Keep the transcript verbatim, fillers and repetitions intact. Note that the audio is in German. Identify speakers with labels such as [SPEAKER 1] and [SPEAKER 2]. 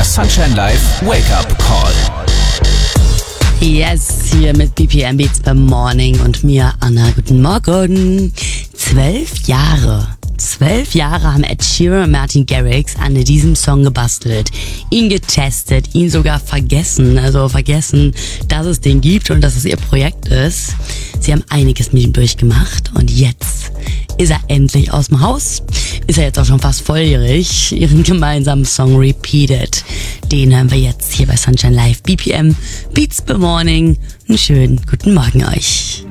[SPEAKER 1] Sunshine Live Wake Up Call.
[SPEAKER 2] Yes, hier mit B P M Beats beim Morning und mir, Anna. Guten Morgen. Zwölf Jahre. Zwölf Jahre haben Ed Sheeran und Martin Garrix an diesem Song gebastelt, ihn getestet, ihn sogar vergessen, also vergessen, dass es den gibt und dass es ihr Projekt ist. Sie haben einiges mit ihm durchgemacht und jetzt ist er endlich aus dem Haus. Ist er jetzt auch schon fast volljährig. Ihren gemeinsamen Song Repeated. Den hören wir jetzt hier bei Sunshine Live B P M Beats by Morning. Einen schönen guten Morgen euch.